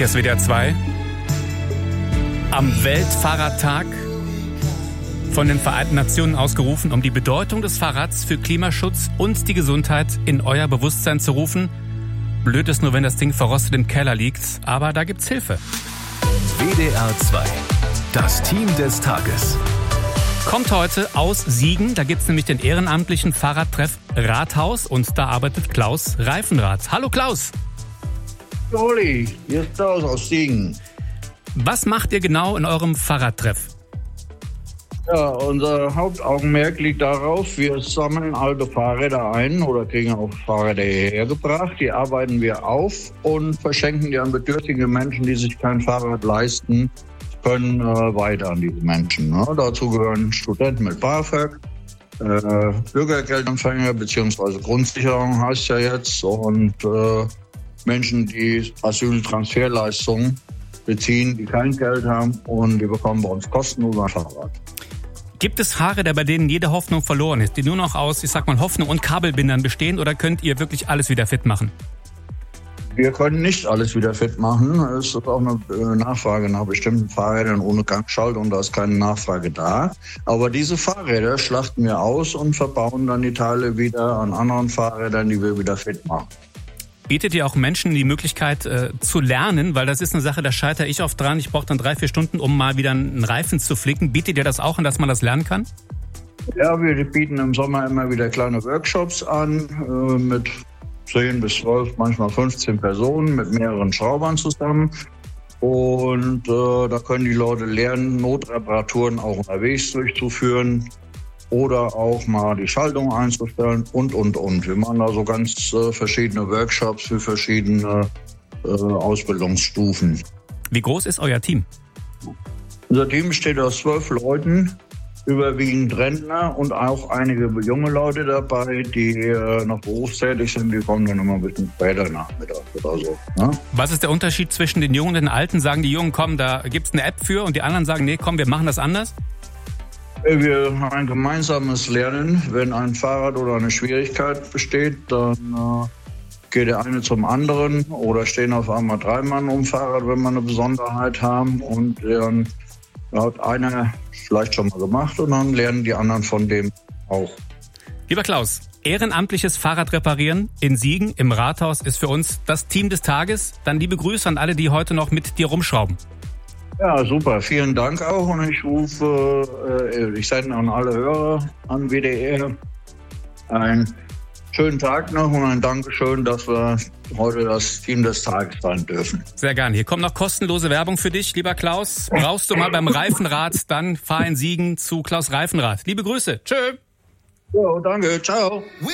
Hier ist WDR 2. Am Weltfahrradtag von den Vereinten Nationen ausgerufen, um die Bedeutung des Fahrrads für Klimaschutz und die Gesundheit in euer Bewusstsein zu rufen. Blöd ist nur, wenn das Ding verrostet im Keller liegt, aber da gibt's Hilfe. WDR 2. Das Team des Tages. Kommt heute aus Siegen, da gibt's nämlich den ehrenamtlichen Fahrradtreff Rathaus und da arbeitet Klaus Reifenrath. Hallo Klaus! Olli, hier ist Klaus aus Siegen. Was macht ihr genau in eurem Fahrradtreff? Ja, unser Hauptaugenmerk liegt darauf, wir sammeln alte Fahrräder ein oder kriegen auch Fahrräder hierher gebracht. Die arbeiten wir auf und verschenken die an bedürftige Menschen, die sich kein Fahrrad leisten können, weiter an diese Menschen. Ne? Dazu gehören Studenten mit BAföG, Bürgergeldempfänger bzw. Grundsicherung heißt ja jetzt und Menschen, die Asyltransferleistungen beziehen, die kein Geld haben und die bekommen bei uns kostenlos ein Fahrrad. Gibt es Fahrräder, bei denen jede Hoffnung verloren ist, die nur noch aus, Hoffnung und Kabelbindern bestehen, oder könnt ihr wirklich alles wieder fit machen? Wir können nicht alles wieder fit machen. Es ist auch eine Nachfrage nach bestimmten Fahrrädern ohne Gangschaltung, da ist keine Nachfrage da. Aber diese Fahrräder schlachten wir aus und verbauen dann die Teile wieder an anderen Fahrrädern, die wir wieder fit machen. Bietet ihr auch Menschen die Möglichkeit zu lernen? Weil das ist eine Sache, da scheitere ich oft dran. Ich brauche dann 3-4 Stunden, um mal wieder einen Reifen zu flicken. Bietet ihr das auch an, dass man das lernen kann? Ja, wir bieten im Sommer immer wieder kleine Workshops an mit 10 bis 12, manchmal 15 Personen mit mehreren Schraubern zusammen. Und da können die Leute lernen, Notreparaturen auch unterwegs durchzuführen. Oder auch mal die Schaltung einzustellen und. Wir machen da so ganz verschiedene Workshops für verschiedene Ausbildungsstufen. Wie groß ist euer Team? Unser Team besteht aus 12 Leuten, überwiegend Rentner und auch einige junge Leute dabei, die noch berufstätig sind. Die kommen dann immer ein bisschen später Nachmittag oder so. Ne? Was ist der Unterschied zwischen den Jungen und den Alten? Sagen die Jungen, komm, da gibt's eine App für, und die anderen sagen, nee, komm, wir machen das anders? Wir haben ein gemeinsames Lernen. Wenn ein Fahrrad oder eine Schwierigkeit besteht, dann geht der eine zum anderen oder stehen auf einmal 3 Mann um Fahrrad, wenn wir eine Besonderheit haben. Und dann hat einer vielleicht schon mal gemacht und dann lernen die anderen von dem auch. Lieber Klaus, ehrenamtliches Fahrradreparieren in Siegen im Rathaus ist für uns das Team des Tages. Dann liebe Grüße an alle, die heute noch mit dir rumschrauben. Ja, super. Vielen Dank auch. Und ich sende an alle Hörer an WDR einen schönen Tag noch und ein Dankeschön, dass wir heute das Team des Tages sein dürfen. Sehr gerne. Hier kommt noch kostenlose Werbung für dich, lieber Klaus. Brauchst du mal beim Reifenrad, dann fahr in Siegen zu Klaus Reifenrath. Liebe Grüße. Tschö. Ja, danke. Ciao.